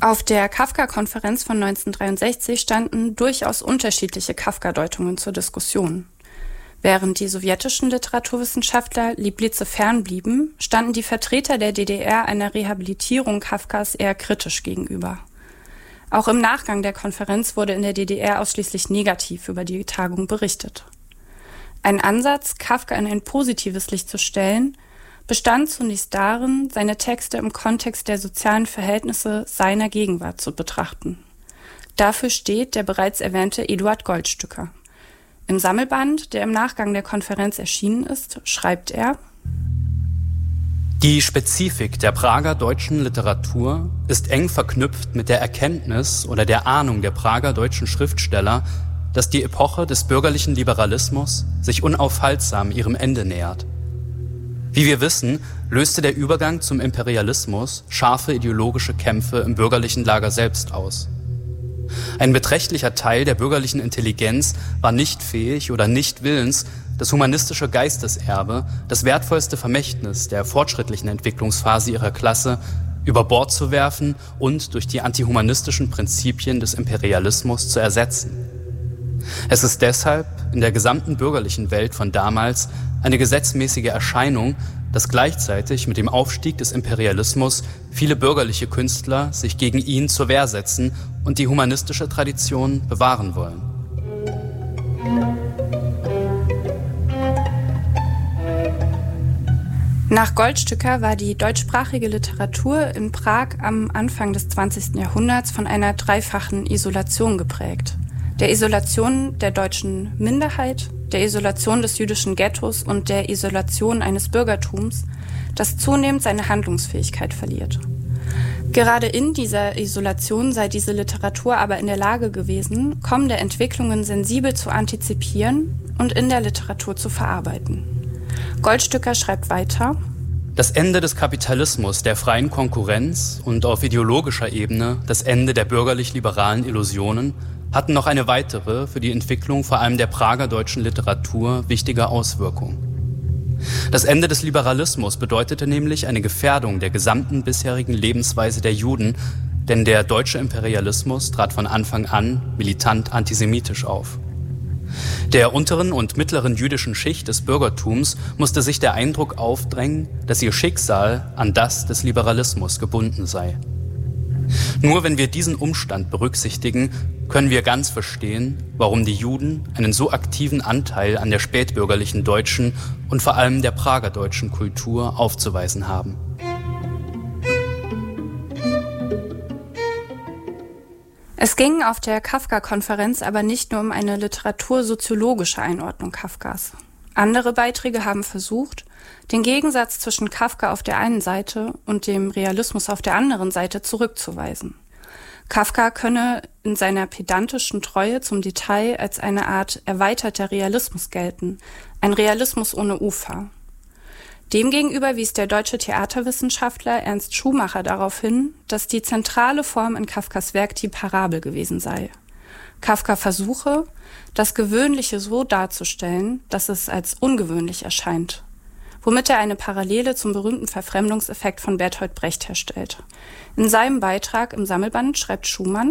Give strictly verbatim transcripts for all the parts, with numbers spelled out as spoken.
Auf der Kafka-Konferenz von neunzehnhundertdreiundsechzig standen durchaus unterschiedliche Kafka-Deutungen zur Diskussion. Während die sowjetischen Literaturwissenschaftler Liblice fernblieben, standen die Vertreter der D D R einer Rehabilitierung Kafkas eher kritisch gegenüber. Auch im Nachgang der Konferenz wurde in der D D R ausschließlich negativ über die Tagung berichtet. Ein Ansatz, Kafka in ein positives Licht zu stellen, bestand zunächst darin, seine Texte im Kontext der sozialen Verhältnisse seiner Gegenwart zu betrachten. Dafür steht der bereits erwähnte Eduard Goldstücker. Im Sammelband, der im Nachgang der Konferenz erschienen ist, schreibt er: Die Spezifik der Prager deutschen Literatur ist eng verknüpft mit der Erkenntnis oder der Ahnung der Prager deutschen Schriftsteller, dass die Epoche des bürgerlichen Liberalismus sich unaufhaltsam ihrem Ende nähert. Wie wir wissen, löste der Übergang zum Imperialismus scharfe ideologische Kämpfe im bürgerlichen Lager selbst aus. Ein beträchtlicher Teil der bürgerlichen Intelligenz war nicht fähig oder nicht willens, das humanistische Geisteserbe, das wertvollste Vermächtnis der fortschrittlichen Entwicklungsphase ihrer Klasse, über Bord zu werfen und durch die antihumanistischen Prinzipien des Imperialismus zu ersetzen. Es ist deshalb in der gesamten bürgerlichen Welt von damals eine gesetzmäßige Erscheinung, dass gleichzeitig mit dem Aufstieg des Imperialismus viele bürgerliche Künstler sich gegen ihn zur Wehr setzen und die humanistische Tradition bewahren wollen. Nach Goldstücker war die deutschsprachige Literatur in Prag am Anfang des zwanzigsten Jahrhunderts von einer dreifachen Isolation geprägt. Der Isolation der deutschen Minderheit, der Isolation des jüdischen Ghettos und der Isolation eines Bürgertums, das zunehmend seine Handlungsfähigkeit verliert. Gerade in dieser Isolation sei diese Literatur aber in der Lage gewesen, kommende Entwicklungen sensibel zu antizipieren und in der Literatur zu verarbeiten. Goldstücker schreibt weiter: Das Ende des Kapitalismus, der freien Konkurrenz und auf ideologischer Ebene das Ende der bürgerlich-liberalen Illusionen hatten noch eine weitere, für die Entwicklung vor allem der Prager deutschen Literatur wichtige Auswirkung. Das Ende des Liberalismus bedeutete nämlich eine Gefährdung der gesamten bisherigen Lebensweise der Juden, denn der deutsche Imperialismus trat von Anfang an militant antisemitisch auf. Der unteren und mittleren jüdischen Schicht des Bürgertums musste sich der Eindruck aufdrängen, dass ihr Schicksal an das des Liberalismus gebunden sei. Nur wenn wir diesen Umstand berücksichtigen, können wir ganz verstehen, warum die Juden einen so aktiven Anteil an der spätbürgerlichen deutschen und vor allem der Prager deutschen Kultur aufzuweisen haben. Es ging auf der Kafka-Konferenz aber nicht nur um eine literatursoziologische Einordnung Kafkas. Andere Beiträge haben versucht, den Gegensatz zwischen Kafka auf der einen Seite und dem Realismus auf der anderen Seite zurückzuweisen. Kafka könne in seiner pedantischen Treue zum Detail als eine Art erweiterter Realismus gelten, ein Realismus ohne Ufer. Demgegenüber wies der deutsche Theaterwissenschaftler Ernst Schumacher darauf hin, dass die zentrale Form in Kafkas Werk die Parabel gewesen sei. Kafka versuche, das Gewöhnliche so darzustellen, dass es als ungewöhnlich erscheint, womit er eine Parallele zum berühmten Verfremdungseffekt von Bertolt Brecht herstellt. In seinem Beitrag im Sammelband schreibt Schumann: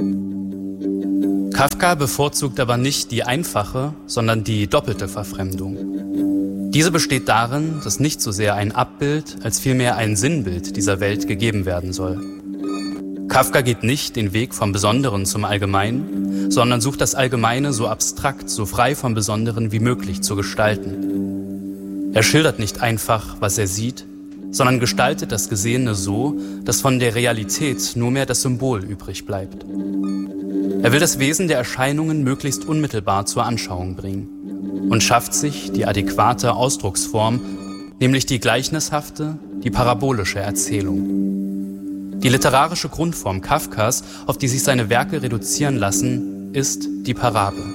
Kafka bevorzugt aber nicht die einfache, sondern die doppelte Verfremdung. Diese besteht darin, dass nicht so sehr ein Abbild, als vielmehr ein Sinnbild dieser Welt gegeben werden soll. Kafka geht nicht den Weg vom Besonderen zum Allgemeinen, sondern sucht das Allgemeine so abstrakt, so frei vom Besonderen wie möglich zu gestalten. Er schildert nicht einfach, was er sieht, sondern gestaltet das Gesehene so, dass von der Realität nur mehr das Symbol übrig bleibt. Er will das Wesen der Erscheinungen möglichst unmittelbar zur Anschauung bringen und schafft sich die adäquate Ausdrucksform, nämlich die gleichnishafte, die parabolische Erzählung. Die literarische Grundform Kafkas, auf die sich seine Werke reduzieren lassen, ist die Parabel.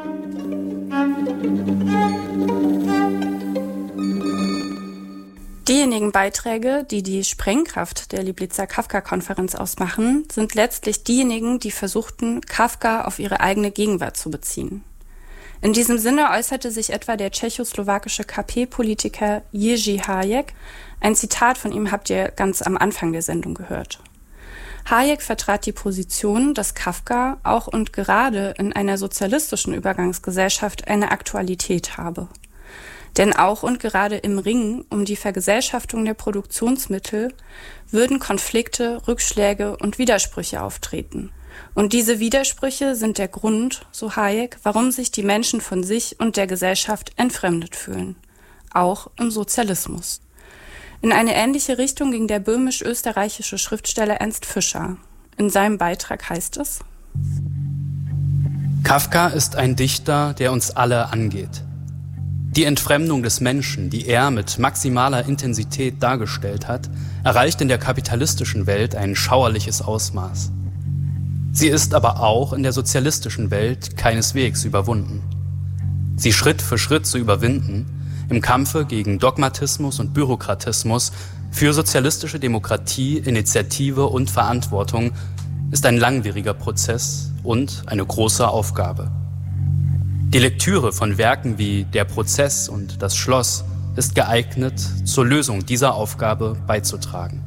Diejenigen Beiträge, die die Sprengkraft der Liblicer Kafka-Konferenz ausmachen, sind letztlich diejenigen, die versuchten, Kafka auf ihre eigene Gegenwart zu beziehen. In diesem Sinne äußerte sich etwa der tschechoslowakische K P-Politiker Jiří Hájek. Ein Zitat von ihm habt ihr ganz am Anfang der Sendung gehört. Hayek vertrat die Position, dass Kafka auch und gerade in einer sozialistischen Übergangsgesellschaft eine Aktualität habe. Denn auch und gerade im Ringen um die Vergesellschaftung der Produktionsmittel würden Konflikte, Rückschläge und Widersprüche auftreten. Und diese Widersprüche sind der Grund, so Hayek, warum sich die Menschen von sich und der Gesellschaft entfremdet fühlen. Auch im Sozialismus. In eine ähnliche Richtung ging der böhmisch-österreichische Schriftsteller Ernst Fischer. In seinem Beitrag heißt es: Kafka ist ein Dichter, der uns alle angeht. Die Entfremdung des Menschen, die er mit maximaler Intensität dargestellt hat, erreicht in der kapitalistischen Welt ein schauerliches Ausmaß. Sie ist aber auch in der sozialistischen Welt keineswegs überwunden. Sie Schritt für Schritt zu überwinden, im Kampfe gegen Dogmatismus und Bürokratismus für sozialistische Demokratie, Initiative und Verantwortung, ist ein langwieriger Prozess und eine große Aufgabe. Die Lektüre von Werken wie Der Prozess und Das Schloss ist geeignet, zur Lösung dieser Aufgabe beizutragen.